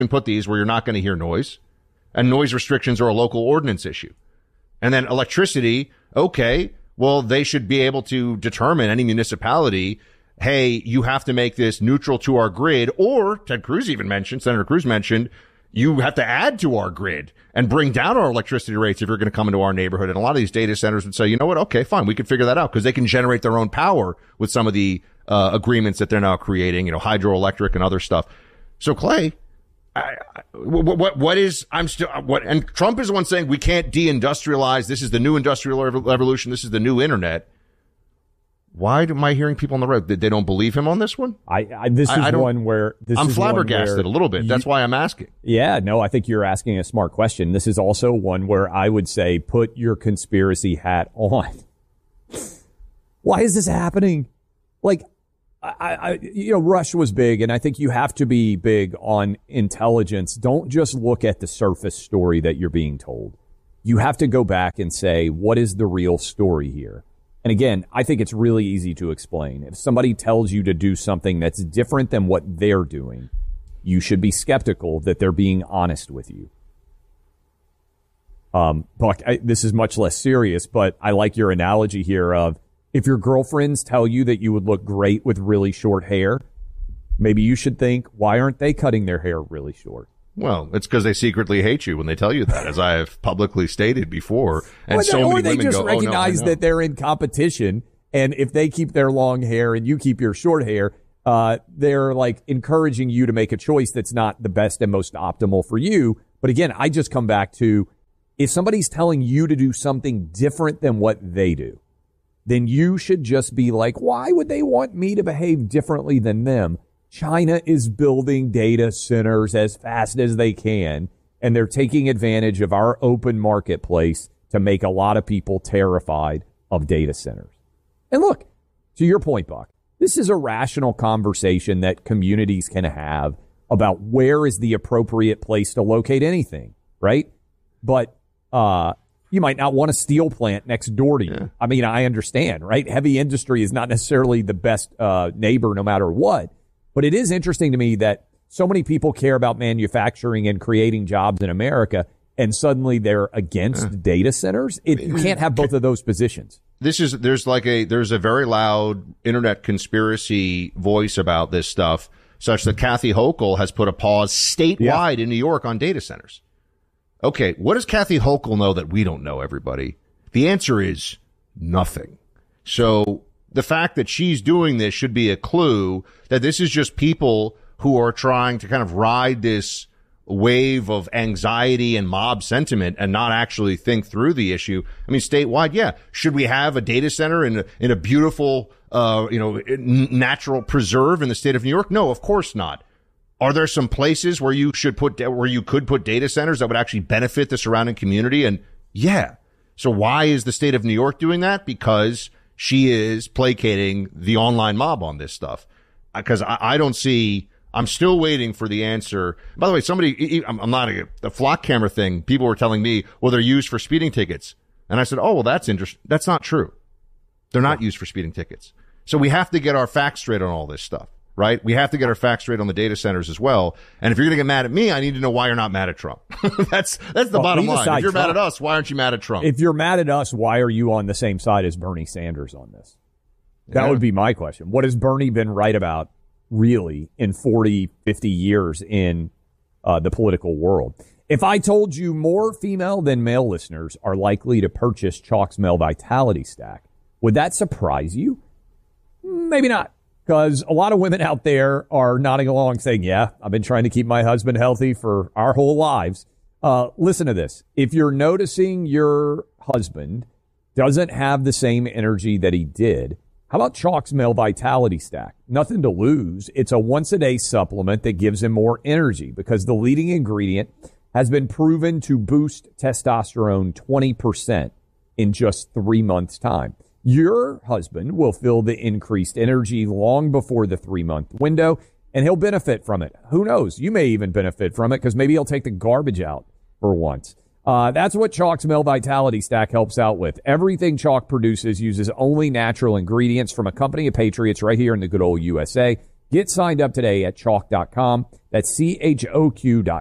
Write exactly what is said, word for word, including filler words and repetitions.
can put these where you're not going to hear noise, and noise restrictions are a local ordinance issue. And then electricity, okay, well, they should be able to determine, any municipality, hey, you have to make this neutral to our grid, or Ted Cruz even mentioned, Senator Cruz mentioned, you have to add to our grid and bring down our electricity rates if you're going to come into our neighborhood. And a lot of these data centers would say, you know what? Okay, fine. We can figure that out because they can generate their own power with some of the uh, agreements that they're now creating, you know, hydroelectric and other stuff. So, Clay, I, I, what, what, what is, I'm still, what, and Trump is the one saying we can't deindustrialize. This is the new industrial revolution. This is the new internet. Why am I hearing people on the road that they don't believe him on this one? I, I this is I, I one where this I'm is flabbergasted one a little bit. You, That's why I'm asking. Yeah, no, I think you're asking a smart question. This is also one where I would say put your conspiracy hat on. Why is this happening? Like, I, I, you know, Rush was big, and I think you have to be big on intelligence. Don't just look at the surface story that you're being told. You have to go back and say, what is the real story here? And again, I think it's really easy to explain. If somebody tells you to do something that's different than what they're doing, you should be skeptical that they're being honest with you. Um, Buck, I, this is much less serious, but I like your analogy here of if your girlfriends tell you that you would look great with really short hair, maybe you should think, why aren't they cutting their hair really short? Well, it's because they secretly hate you when they tell you that, as I have publicly stated before. And or so they, many or they women just go, recognize oh, no, that they're in competition, and if they keep their long hair and you keep your short hair, uh, they're like encouraging you to make a choice that's not the best and most optimal for you. But again, I just come back to, if somebody's telling you to do something different than what they do, then you should just be like, why would they want me to behave differently than them? China is building data centers as fast as they can, and they're taking advantage of our open marketplace to make a lot of people terrified of data centers. And look, to your point, Buck, this is a rational conversation that communities can have about where is the appropriate place to locate anything, right? But uh, you might not want a steel plant next door to you. Yeah. I mean, I understand, right? Heavy industry is not necessarily the best uh, neighbor no matter what. But it is interesting to me that so many people care about manufacturing and creating jobs in America, and suddenly they're against yeah. data centers. It, you can't have both of those positions. This is, there's like a, there's a very loud internet conspiracy voice about this stuff, such that Kathy Hochul has put a pause statewide yeah. in New York on data centers. Okay, what does Kathy Hochul know that we don't know, everybody? The answer is nothing. So the fact that she's doing this should be a clue that this is just people who are trying to kind of ride this wave of anxiety and mob sentiment and not actually think through the issue. I mean, statewide, yeah. Should we have a data center in a, in a beautiful, uh, you know, natural preserve in the state of New York? No, of course not. Are there some places where you should put, where you could put data centers that would actually benefit the surrounding community? And yeah. So why is the state of New York doing that? Because she is placating the online mob on this stuff. Because I, I don't see, I'm still waiting for the answer. By the way, somebody, I'm not a, the flock camera thing. People were telling me, well, they're used for speeding tickets. And I said, oh, well, that's interesting. That's not true. They're not used for speeding tickets. So we have to get our facts straight on all this stuff, right? We have to get our facts straight on the data centers as well. And if you're going to get mad at me, I need to know why you're not mad at Trump. that's, that's the well, bottom line. If you're Trump. mad at us, why aren't you mad at Trump? If you're mad at us, why are you on the same side as Bernie Sanders on this? That yeah. would be my question. What has Bernie been right about really in forty, fifty years in uh, the political world? If I told you more female than male listeners are likely to purchase Chalk's Male Vitality Stack, would that surprise you? Maybe not, because a lot of women out there are nodding along saying, yeah, I've been trying to keep my husband healthy for our whole lives. Uh, listen to this. If you're noticing your husband doesn't have the same energy that he did, how about Chalk's Male Vitality Stack? Nothing to lose. It's a once-a-day supplement that gives him more energy because the leading ingredient has been proven to boost testosterone twenty percent in just three months' time. Your husband will feel the increased energy long before the three-month window, and he'll benefit from it. Who knows? You may even benefit from it because maybe he'll take the garbage out for once. Uh, that's what Chalk's Male Vitality Stack helps out with. Everything Chalk produces uses only natural ingredients from a company of patriots right here in the good old U S A. Get signed up today at chalk dot com. That's C H O Q dot